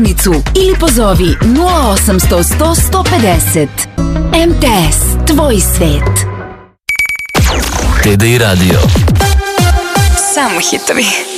prodavnicu ili pozovi 0800 100 150. MTS, tvoj svet. TDI Radio. Samo hitovi.